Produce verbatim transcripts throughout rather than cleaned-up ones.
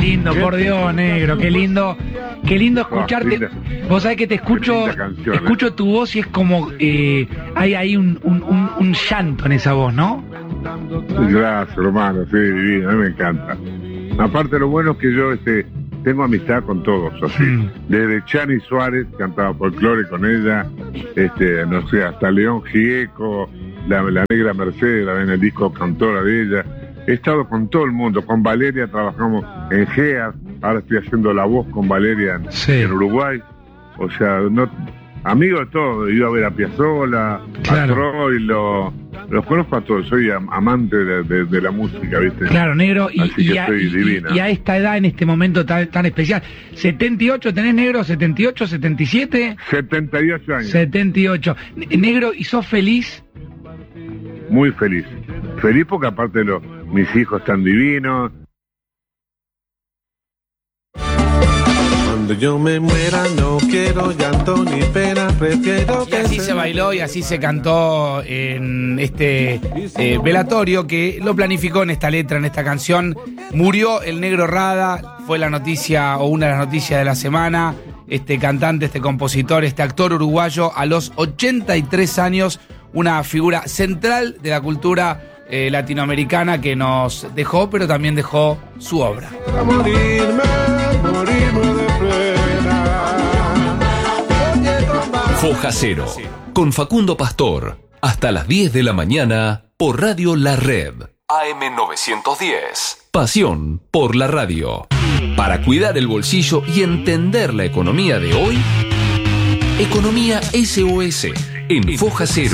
lindo, por Dios, negro, qué lindo, qué lindo escucharte. Oh, vos sabés que te escucho, canción, escucho eh. tu voz y es como, eh, hay ahí un, un, un, un llanto en esa voz, ¿no? Gracias, hermano, sí, divino, a mí me encanta. Aparte lo bueno es que yo este, tengo amistad con todos, así. Mm. Desde Chani Suárez, cantaba folclore con ella, este, no sé, hasta León Gieco, la, la negra Mercedes, la ven el disco cantora de ella. He estado con todo el mundo, con Valeria trabajamos en GEA, ahora estoy haciendo la voz con Valeria en, sí. en Uruguay. O sea, no, amigo de todo, he ido a ver a Piazzolla, claro. a Troilo, los conozco a todos, soy amante de, de, de la música, ¿viste? Claro, negro, y, y, a, y, y a esta edad, en este momento tan, tan especial, setenta y ocho tenés, negro, setenta y ocho, setenta y siete setenta y ocho años. setenta y ocho. Negro, ¿y sos feliz? Muy feliz. Feliz porque aparte los, mis hijos están divinos. Cuando yo me muera no quiero llanto ni pena, prefiero que... Y así se bailó y así se cantó en este eh, velatorio que lo planificó en esta letra, en esta canción. Murió el Negro Rada, fue la noticia o una de las noticias de la semana. Este cantante, este compositor, este actor uruguayo a los ochenta y tres años, una figura central de la cultura eh, latinoamericana que nos dejó, pero también dejó su obra. Morirme, morirme de pena. Foja Cero, con Facundo Pastor, hasta las diez de la mañana por Radio La Red. A M novecientos diez. Pasión por la radio. Para cuidar el bolsillo y entender la economía de hoy, Economía S O S en Foja Cero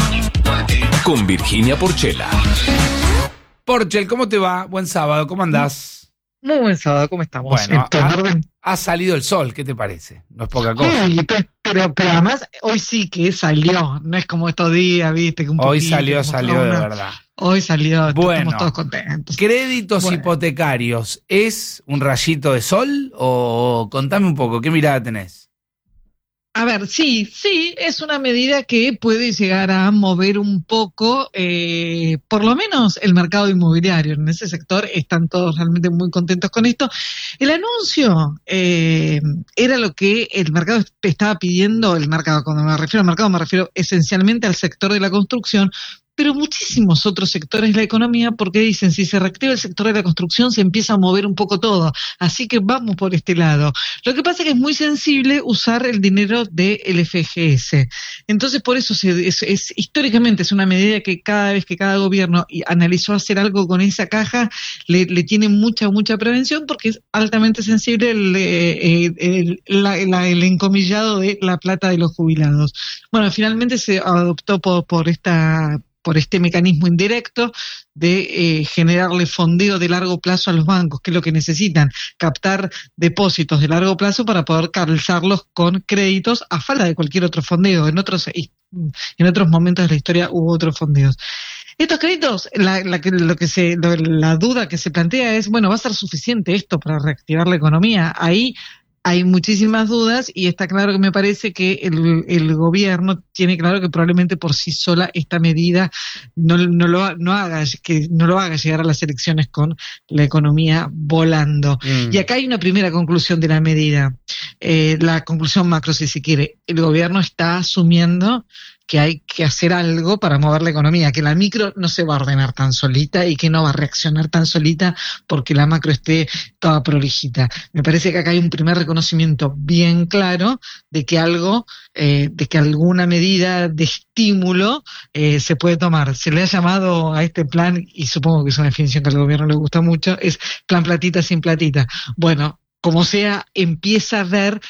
con Virginia Porchela. Porchel, ¿cómo te va? Buen sábado, ¿cómo andás? Muy buen sábado, ¿cómo estamos? Bueno, ha, ha salido el sol, ¿qué te parece? No es poca cosa. Sí, pero, pero además hoy sí que salió, no es como estos días, viste. Que un hoy poquito, salió, salió de verdad. Hoy salió, bueno, estamos todos contentos. ¿Créditos bueno. hipotecarios es un rayito de sol? O contame un poco, ¿qué mirada tenés? A ver, sí, sí, es una medida que puede llegar a mover un poco, eh, por lo menos el mercado inmobiliario. En ese sector están todos realmente muy contentos con esto. El anuncio eh, era lo que el mercado estaba pidiendo, el mercado, cuando me refiero al mercado me refiero esencialmente al sector de la construcción, pero muchísimos otros sectores de la economía, porque dicen, si se reactiva el sector de la construcción, se empieza a mover un poco todo. Así que vamos por este lado. Lo que pasa es que es muy sensible usar el dinero del F G S. Entonces, por eso se, es, es históricamente es una medida que cada vez que cada gobierno analizó hacer algo con esa caja, le, le tiene mucha, mucha prevención, porque es altamente sensible el, el, el, la, la, el encomillado de la plata de los jubilados. Bueno, finalmente se adoptó por, por esta... por este mecanismo indirecto de eh, generarle fondeo de largo plazo a los bancos, que es lo que necesitan, captar depósitos de largo plazo para poder calzarlos con créditos a falta de cualquier otro fondeo. En otros en otros momentos de la historia hubo otros fondeos. Estos créditos, la, la, lo que se, lo, la duda que se plantea es, bueno, ¿va a ser suficiente esto para reactivar la economía? Ahí hay muchísimas dudas y está claro que me parece que el, el gobierno tiene claro que probablemente por sí sola esta medida no, no, lo, no, haga, que no lo haga llegar a las elecciones con la economía volando. Mm. Y acá hay una primera conclusión de la medida, eh, la conclusión macro si se quiere. El gobierno está asumiendo que hay que hacer algo para mover la economía, que la micro no se va a ordenar tan solita y que no va a reaccionar tan solita porque la macro esté toda prolijita. Me parece que acá hay un primer reconocimiento bien claro de que algo, eh, de que alguna medida de estímulo eh, se puede tomar. Se le ha llamado a este plan, y supongo que es una definición que al gobierno le gusta mucho, es plan platita sin platita. Bueno, como sea, empieza a ver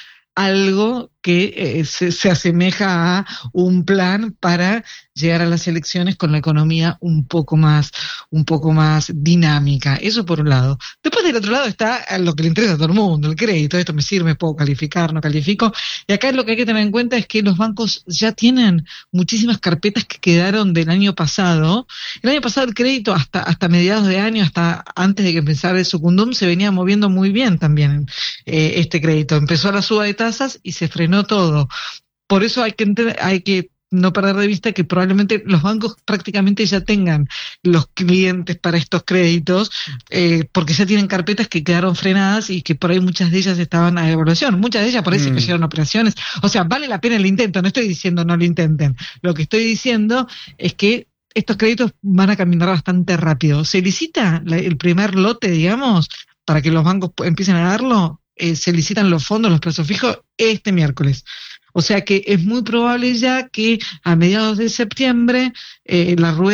algo que eh, se, se asemeja a un plan para llegar a las elecciones con la economía un poco más, un poco más dinámica. Eso por un lado. Después del otro lado está lo que le interesa a todo el mundo, el crédito. Esto me sirve, puedo calificar, no califico. Y acá lo que hay que tener en cuenta es que los bancos ya tienen muchísimas carpetas que quedaron del año pasado. El año pasado el crédito hasta, hasta mediados de año, hasta antes de que empezara el Secundum, se venía moviendo muy bien también eh, este crédito. Empezó la suba de tasas y se frenó todo. Por eso hay que, hay que no perder de vista que probablemente los bancos prácticamente ya tengan los clientes para estos créditos, eh, porque ya tienen carpetas que quedaron frenadas y que por ahí muchas de ellas estaban a evaluación, muchas de ellas por ahí se Mm. cayeron operaciones, o sea, vale la pena el intento, no estoy diciendo no lo intenten, lo que estoy diciendo es que estos créditos van a caminar bastante rápido. Se licita la, el primer lote, digamos, para que los bancos pu- empiecen a darlo, eh, se licitan los fondos, los plazos fijos, este miércoles. O sea que es muy probable ya que a mediados de septiembre eh, la rueda